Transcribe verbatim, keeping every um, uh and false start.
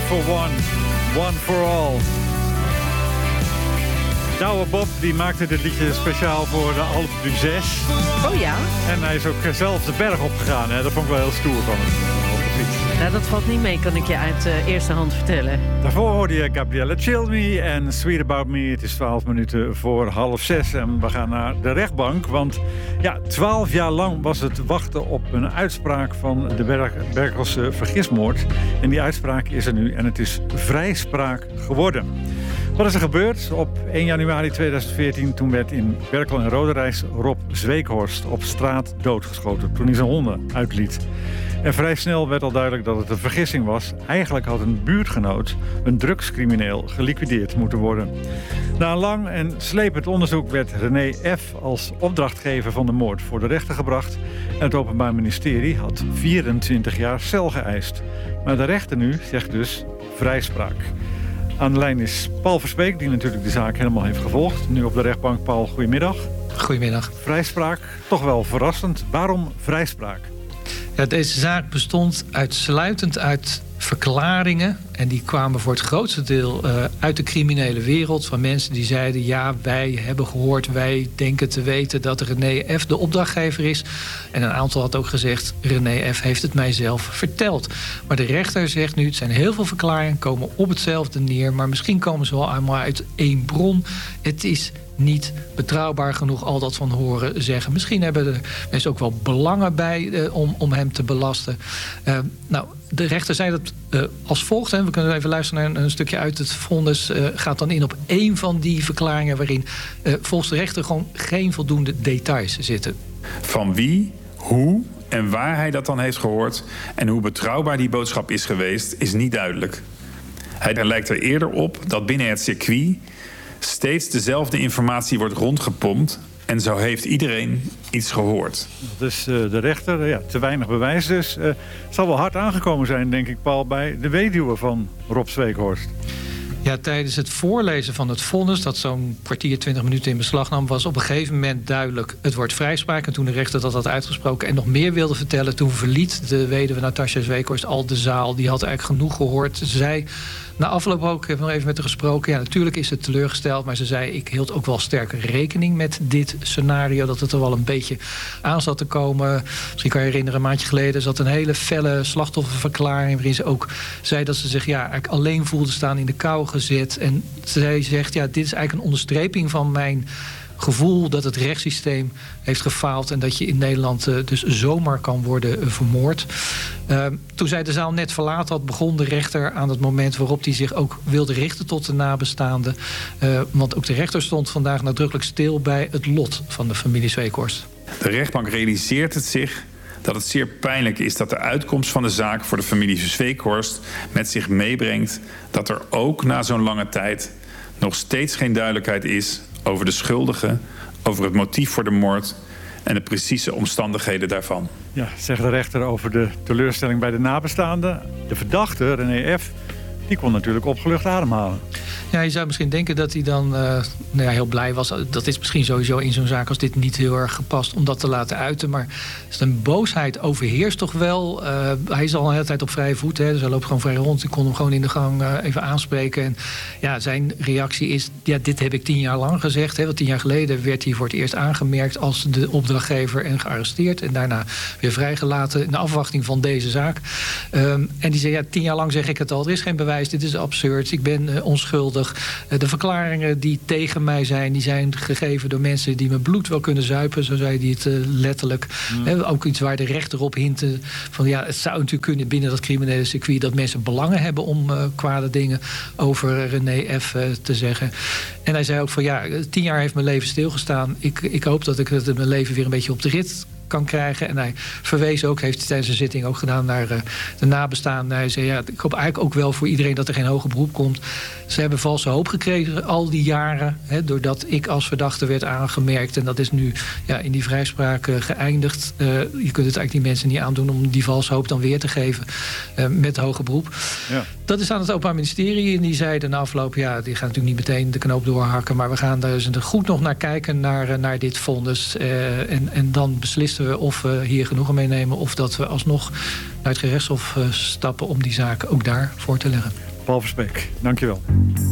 for one, one for all. Douwe Bob die maakte dit liedje speciaal voor de Alpe d'Huez. Oh ja? En hij is ook zelf de berg opgegaan. Hè? Dat vond ik wel heel stoer van hem. Nou, dat valt niet mee, kan ik je uit uh, eerste hand vertellen. Daarvoor hoorde je Gabriella Chill Me en Sweet About Me. Het is twaalf minuten voor half zes en we gaan naar de rechtbank. Want ja, twaalf jaar lang was het wachten op een uitspraak van de Ber- Berkelse vergismoord. En die uitspraak is er nu en het is vrijspraak geworden. Wat is er gebeurd? Op één januari tweeduizend veertien toen werd in Berkel en Roderijs Rob Zweekhorst op straat doodgeschoten toen hij zijn honden uitliet. En vrij snel werd al duidelijk dat het een vergissing was. Eigenlijk had een buurtgenoot, een drugscrimineel, geliquideerd moeten worden. Na een lang en slepend onderzoek werd René F. als opdrachtgever van de moord voor de rechter gebracht. En het Openbaar Ministerie had vierentwintig jaar cel geëist. Maar de rechter nu zegt dus vrijspraak. Aan de lijn is Paul Verspeek, die natuurlijk de zaak helemaal heeft gevolgd. Nu op de rechtbank. Paul, goedemiddag. Goedemiddag. Vrijspraak, toch wel verrassend. Waarom vrijspraak? Ja, deze zaak bestond uitsluitend uit verklaringen. En die kwamen voor het grootste deel uh, uit de criminele wereld. Van mensen die zeiden, ja, wij hebben gehoord, wij denken te weten dat René F. de opdrachtgever is. En een aantal had ook gezegd, René F. heeft het mij zelf verteld. Maar de rechter zegt nu, het zijn heel veel verklaringen, komen op hetzelfde neer. Maar misschien komen ze wel allemaal uit één bron. Het is niet betrouwbaar genoeg, al dat van horen zeggen. Misschien hebben er mensen ook wel belangen bij uh, om, om hem te belasten. Uh, nou, de rechter zei dat uh, als volgt. Hè. We kunnen even luisteren naar een, een stukje uit het vonnis. Uh, gaat dan in op één van die verklaringen waarin uh, volgens de rechter gewoon geen voldoende details zitten. Van wie, hoe en waar hij dat dan heeft gehoord en hoe betrouwbaar die boodschap is geweest, is niet duidelijk. Hij lijkt er eerder op dat binnen het circuit steeds dezelfde informatie wordt rondgepompt en zo heeft iedereen iets gehoord. Dus uh, de rechter, ja, te weinig bewijs dus. Uh, het zal wel hard aangekomen zijn, denk ik, Paul, bij de weduwe van Rob Zweekhorst. Ja, tijdens het voorlezen van het vonnis, dat zo'n kwartier, twintig minuten in beslag nam, was op een gegeven moment duidelijk, het wordt vrijspraak. En toen de rechter dat had uitgesproken en nog meer wilde vertellen, toen verliet de weduwe Natasja Zweekhorst al de zaal. Die had eigenlijk genoeg gehoord. Ze zei, na afloop ook, ik heb nog even met haar gesproken, ja, natuurlijk is het teleurgesteld, maar ze zei, ik hield ook wel sterk rekening met dit scenario, dat het er wel een beetje aan zat te komen. Misschien kan je herinneren, een maandje geleden zat een hele felle slachtofferverklaring, waarin ze ook zei dat ze zich ja, eigenlijk alleen voelde staan in de kou gezet. En zij zegt, ja, dit is eigenlijk een onderstreping van mijn gevoel dat het rechtssysteem heeft gefaald en dat je in Nederland uh, dus zomaar kan worden uh, vermoord. Uh, toen zij de zaal net verlaten had, begon de rechter aan het moment waarop hij zich ook wilde richten tot de nabestaanden. Uh, want ook de rechter stond vandaag nadrukkelijk stil bij het lot van de familie Zweekhorst. De rechtbank realiseert het zich dat het zeer pijnlijk is dat de uitkomst van de zaak voor de familie Zweekhorst met zich meebrengt dat er ook na zo'n lange tijd nog steeds geen duidelijkheid is over de schuldigen, over het motief voor de moord en de precieze omstandigheden daarvan. Ja, zegt de rechter over de teleurstelling bij de nabestaanden. De verdachte, René F., die kon natuurlijk opgelucht ademhalen. Ja, je zou misschien denken dat hij dan uh, nou ja, heel blij was. Dat is misschien sowieso in zo'n zaak als dit niet heel erg gepast om dat te laten uiten. Maar zijn boosheid overheerst toch wel. Uh, hij is al een hele tijd op vrije voet. Hè, dus hij loopt gewoon vrij rond. Ik kon hem gewoon in de gang uh, even aanspreken. En ja, zijn reactie is, ja, dit heb ik tien jaar lang gezegd. Hè, want tien jaar geleden werd hij voor het eerst aangemerkt als de opdrachtgever en gearresteerd. En daarna weer vrijgelaten in de afwachting van deze zaak. Um, en die zei, ja, tien jaar lang zeg ik het al. Er is geen bewijs, dit is absurd. Ik ben uh, onschuldig. De verklaringen die tegen mij zijn, die zijn gegeven door mensen die mijn bloed wel kunnen zuipen, zo zei hij het uh, letterlijk. Mm. He, ook iets waar de rechter op hintte van ja, het zou natuurlijk kunnen binnen dat criminele circuit dat mensen belangen hebben om uh, kwade dingen over René F. Uh, te zeggen. En hij zei ook van ja, tien jaar heeft mijn leven stilgestaan. Ik, ik hoop dat ik het mijn leven weer een beetje op de rit kan krijgen. En hij verwees ook, heeft hij tijdens de zitting ook gedaan naar uh, de nabestaanden. Hij zei, ja, ik hoop eigenlijk ook wel voor iedereen dat er geen hoger beroep komt. Ze hebben valse hoop gekregen al die jaren, hè, doordat ik als verdachte werd aangemerkt. En dat is nu ja, in die vrijspraak uh, geëindigd. Uh, je kunt het eigenlijk die mensen niet aandoen om die valse hoop dan weer te geven uh, met hoger beroep. Ja. Dat is aan het Openbaar Ministerie. En die zeiden na afloop, ja, die gaan natuurlijk niet meteen de knoop doorhakken, maar we gaan daar dus er goed nog naar kijken, naar, naar dit vonnis. Uh, en, en dan beslissen we of we hier genoegen meenemen of dat we alsnog naar het gerechtshof uh, stappen om die zaak ook daar voor te leggen. Paul Verspeek, dankjewel.